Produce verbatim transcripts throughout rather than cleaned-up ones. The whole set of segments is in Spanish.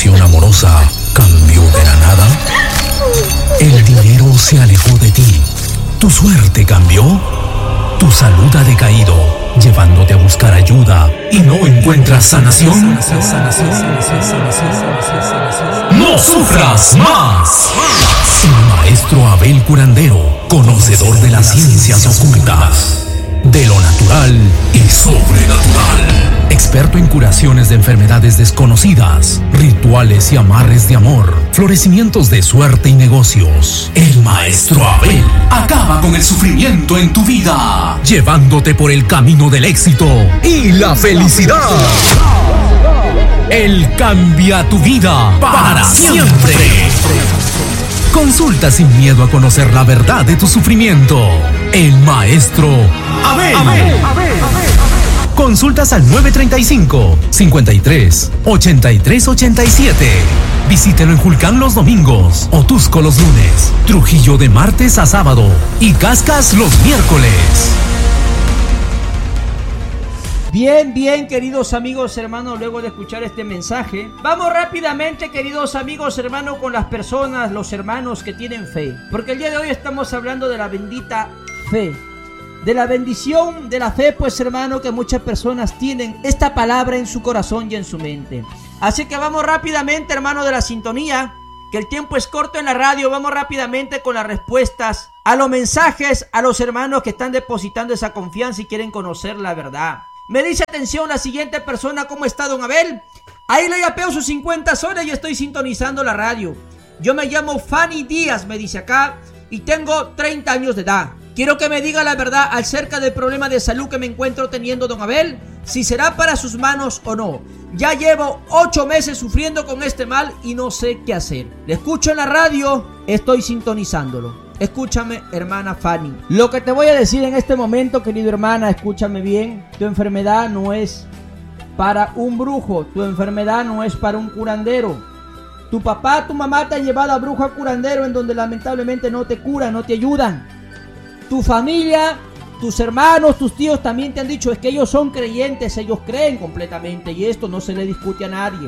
relación amorosa cambió de la nada? ¿El dinero se alejó de ti? ¿Tu suerte cambió? ¿Tu salud ha decaído, llevándote a buscar ayuda y no encuentras sanación? ¡No sufras más! El maestro Abel Curandero, conocedor de las ciencias ocultas, de lo natural y sobrenatural, experto en curaciones de enfermedades desconocidas, rituales y amarres de amor, florecimientos de suerte y negocios. El maestro Abel acaba con el sufrimiento en tu vida, llevándote por el camino del éxito y la felicidad. Él cambia tu vida para siempre. Consulta sin miedo a conocer la verdad de tu sufrimiento. El maestro Abel. Abel, Abel, Abel. Consultas al nueve treinta y cinco, cincuenta y tres, ochenta y tres ochenta y siete. Visítelo en Julcán los domingos, Otusco los lunes, Trujillo de martes a sábado y Cascas los miércoles. Bien, bien, queridos amigos, hermanos, luego de escuchar este mensaje, vamos rápidamente, queridos amigos, hermanos, con las personas, los hermanos que tienen fe. Porque el día de hoy estamos hablando de la bendita fe, de la bendición de la fe, pues, hermano, que muchas personas tienen esta palabra en su corazón y en su mente. Así que vamos rápidamente, hermano de la sintonía, que el tiempo es corto en la radio. Vamos rápidamente con las respuestas a los mensajes, a los hermanos que están depositando esa confianza y quieren conocer la verdad. Me dice atención la siguiente persona. ¿Cómo está, don Abel? Ahí le yapeo sus cincuenta soles y estoy sintonizando la radio. Yo me llamo Fanny Díaz, me dice acá, y tengo treinta años de edad. Quiero que me diga la verdad acerca del problema de salud que me encuentro teniendo, don Abel, si será para sus manos o no. Ya llevo ocho meses sufriendo con este mal y no sé qué hacer. Le escucho en la radio, estoy sintonizándolo. Escúchame, hermana Fanny. Lo que te voy a decir en este momento, querido hermana, escúchame bien. Tu enfermedad no es para un brujo. Tu enfermedad no es para un curandero. Tu papá, tu mamá te han llevado a brujo, a curandero, en donde lamentablemente no te curan, no te ayudan. Tu familia, tus hermanos, tus tíos también te han dicho, es que ellos son creyentes, ellos creen completamente, y esto no se le discute a nadie.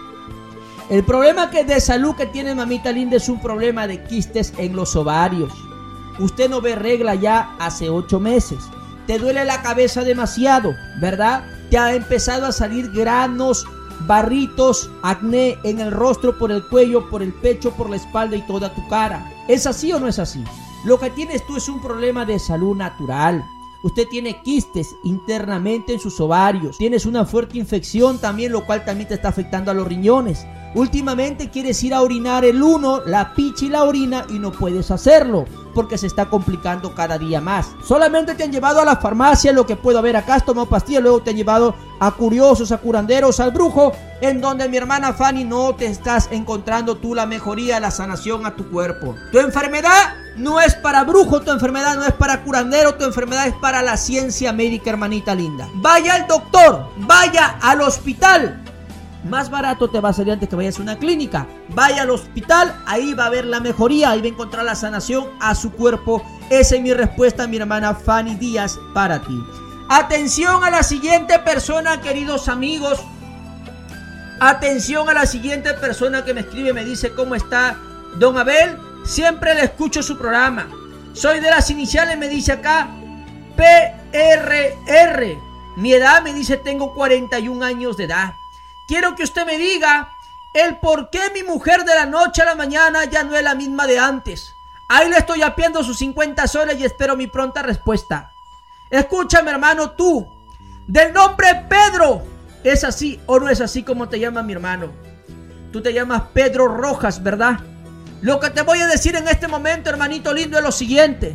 El problema que de salud que tiene mamita linda es un problema de quistes en los ovarios. Usted no ve regla ya hace ocho meses. Te duele la cabeza demasiado, ¿verdad? Te ha empezado a salir granos, barritos, acné en el rostro, por el cuello, por el pecho, por la espalda y toda tu cara. ¿Es así o no es así? Lo que tienes tú es un problema de salud natural. Usted tiene quistes internamente en sus ovarios. Tienes una fuerte infección también, lo cual también te está afectando a los riñones. Últimamente quieres ir a orinar el uno, la picha y la orina, y no puedes hacerlo porque se está complicando cada día más. Solamente te han llevado a la farmacia, lo que puedo haber acá, has tomado pastillas, luego te han llevado a curiosos, a curanderos, al brujo, en donde, mi hermana Fanny, no te estás encontrando tú la mejoría, la sanación a tu cuerpo. Tu enfermedad no es para brujo, tu enfermedad no es para curandero, tu enfermedad es para la ciencia médica, hermanita linda. Vaya al doctor, vaya al hospital. Más barato te va a salir antes que vayas a una clínica. Vaya al hospital, ahí va a ver la mejoría, ahí va a encontrar la sanación a su cuerpo. Esa es mi respuesta, mi hermana Fanny Díaz, para ti. Atención a la siguiente persona, queridos amigos. Atención a la siguiente persona que me escribe, me dice, ¿cómo está, don Abel? Siempre le escucho su programa. Soy de las iniciales, me dice acá, P R R. Mi edad, me dice, tengo cuarenta y un años de edad. Quiero que usted me diga el por qué mi mujer de la noche a la mañana ya no es la misma de antes. Ahí le estoy apiando sus cincuenta soles y espero mi pronta respuesta. Escúchame, hermano, tú, del nombre Pedro, ¿es así o no es así como te llama mi hermano? Tú te llamas Pedro Rojas, ¿verdad? Lo que te voy a decir en este momento, hermanito lindo, es lo siguiente.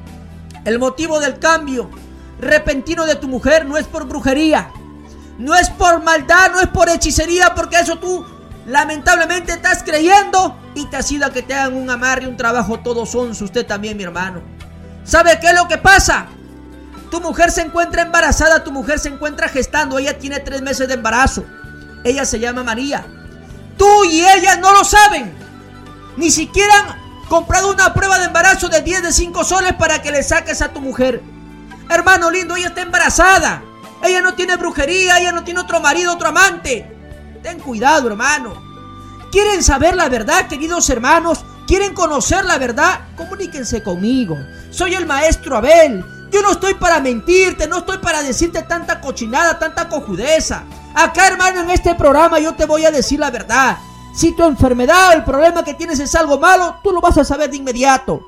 El motivo del cambio repentino de tu mujer no es por brujería. No es por maldad, no es por hechicería, porque eso tú lamentablemente estás creyendo y te has ido a que te hagan un amarre, un trabajo todo sonso. Usted también, mi hermano. ¿Sabe qué es lo que pasa? Tu mujer se encuentra embarazada, tu mujer se encuentra gestando, ella tiene tres meses de embarazo. Ella se llama María. Tú y ella no lo saben. Ni siquiera han comprado una prueba de embarazo de diez, de cinco soles para que le saques a tu mujer. Hermano lindo, ella está embarazada. Ella no tiene brujería, ella no tiene otro marido, otro amante. Ten cuidado, hermano. quieren saber la verdad, queridos hermanos, quieren conocer la verdad, comuníquense conmigo. Soy el maestro Abel. Yo no estoy para mentirte, no estoy para decirte tanta cochinada, tanta cojudeza. Acá, hermano, en este programa yo te voy a decir la verdad. Si tu enfermedad, el problema que tienes es algo malo, tú lo vas a saber de inmediato.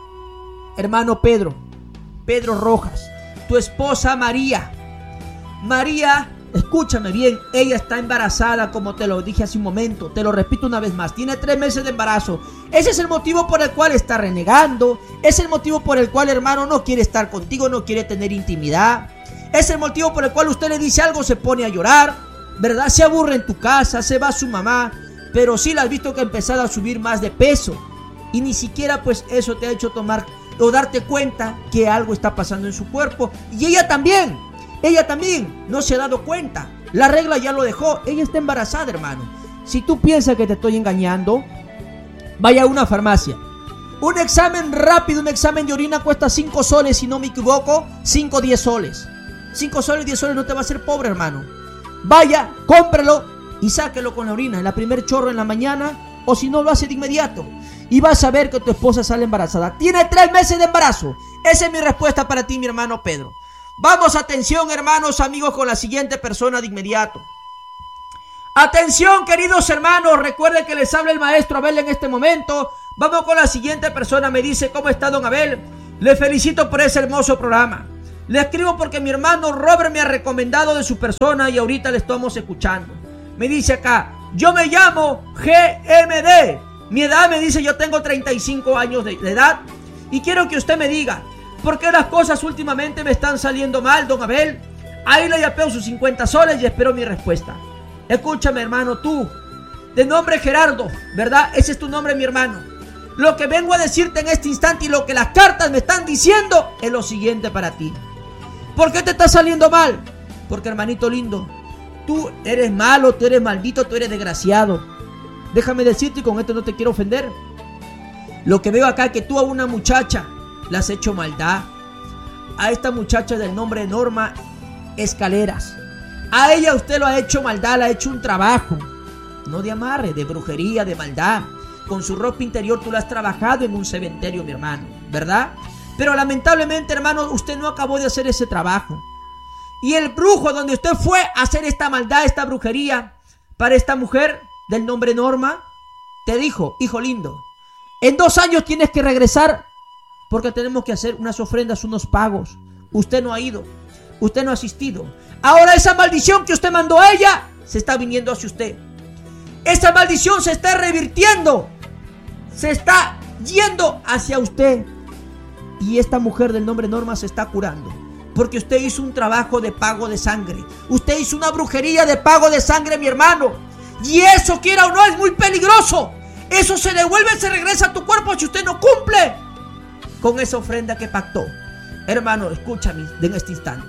Hermano Pedro, Pedro Rojas, tu esposa María. María, escúchame bien, ella está embarazada, como te lo dije hace un momento, te lo repito una vez más, tiene tres meses de embarazo. Ese es el motivo por el cual está renegando, es el motivo por el cual, hermano, no quiere estar contigo, no quiere tener intimidad. Es el motivo por el cual usted le dice algo, se pone a llorar, ¿verdad? Se aburre en tu casa, se va su mamá, pero sí la has visto que ha empezado a subir más de peso. Y ni siquiera pues eso te ha hecho tomar o darte cuenta que algo está pasando en su cuerpo. Y ella también, ella también no se ha dado cuenta. La regla ya lo dejó, ella está embarazada, hermano. Si tú piensas que te estoy engañando, vaya a una farmacia. Un examen rápido, un examen de orina cuesta cinco soles, si no me equivoco, cinco, diez soles. cinco soles, diez soles no te va a hacer pobre, hermano. Vaya, cómprelo y sáquelo con la orina, en la primer chorro en la mañana, o si no lo hace de inmediato. Y vas a ver que tu esposa sale embarazada. Tiene tres meses de embarazo. Esa es mi respuesta para ti, mi hermano Pedro. Vamos, atención, hermanos, amigos, con la siguiente persona de inmediato. Atención, queridos hermanos, recuerden que les habla el maestro Abel en este momento. Vamos con la siguiente persona. Me dice: ¿cómo está, don Abel? Le felicito por ese hermoso programa. Le escribo porque mi hermano Robert me ha recomendado de su persona y ahorita le estamos escuchando. Me dice acá: yo me llamo G M D. Mi edad, me dice, yo tengo treinta y cinco años de, de edad. Y quiero que usted me diga, ¿por qué las cosas últimamente me están saliendo mal, don Abel? Ahí le yapeo sus cincuenta soles y espero mi respuesta. Escúchame, hermano, tú, de nombre Gerardo, ¿verdad? Ese es tu nombre, mi hermano. Lo que vengo a decirte en este instante y lo que las cartas me están diciendo es lo siguiente para ti. ¿Por qué te está saliendo mal? Porque, hermanito lindo, tú eres malo, tú eres maldito, tú eres desgraciado. Déjame decirte, y con esto no te quiero ofender, lo que veo acá es que tú a una muchacha le has hecho maldad. A esta muchacha del nombre de Norma Escaleras, a ella usted lo ha hecho maldad, le ha hecho un trabajo, no de amarre, de brujería, de maldad. Con su ropa interior tú la has trabajado en un cementerio, mi hermano, ¿verdad? Pero lamentablemente, hermano, usted no acabó de hacer ese trabajo. Y el brujo donde usted fue a hacer esta maldad, esta brujería, para esta mujer del nombre Norma, te dijo: hijo lindo, en dos años tienes que regresar porque tenemos que hacer unas ofrendas, unos pagos. Usted no ha ido, usted no ha asistido. Ahora esa maldición que usted mandó a ella se está viniendo hacia usted. Esa maldición se está revirtiendo, se está yendo hacia usted. Y esta mujer del nombre Norma se está curando porque usted hizo un trabajo de pago de sangre. Usted hizo una brujería de pago de sangre, mi hermano. Y eso, quiera o no, es muy peligroso. Eso se devuelve, se regresa a tu cuerpo si usted no cumple con esa ofrenda que pactó. Hermano, escúchame en este instante.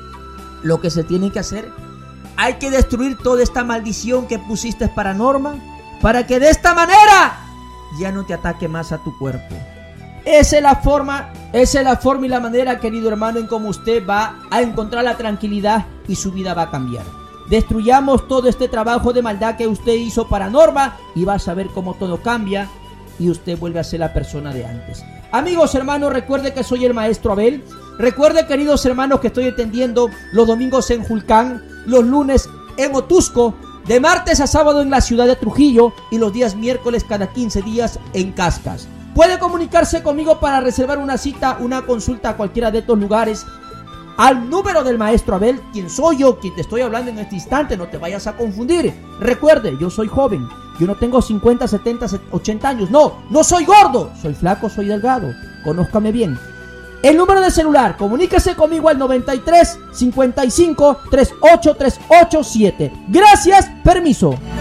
Lo que se tiene que hacer, hay que destruir toda esta maldición que pusiste para Norma, para que de esta manera ya no te ataque más a tu cuerpo. Esa es la forma, esa es la forma y la manera, querido hermano, en cómo usted va a encontrar la tranquilidad y su vida va a cambiar. Destruyamos todo este trabajo de maldad que usted hizo para Norma y vas a ver cómo todo cambia y usted vuelve a ser la persona de antes. Amigos, hermanos, recuerde que soy el maestro Abel. Recuerde, queridos hermanos, que estoy atendiendo los domingos en Julcán, los lunes en Otusco, de martes a sábado en la ciudad de Trujillo y los días miércoles cada quince días en Cascas. Puede comunicarse conmigo para reservar una cita, una consulta a cualquiera de estos lugares al número del maestro Abel, quien soy yo, quien te estoy hablando en este instante. No te vayas a confundir. Recuerde, yo soy joven, yo no tengo cincuenta, setenta, ochenta años. No, no soy gordo, soy flaco, soy delgado. Conózcame bien. El número de celular, comuníquese conmigo al noventa y tres, cincuenta y cinco, treinta y ocho, trescientos ochenta y siete. Gracias, permiso.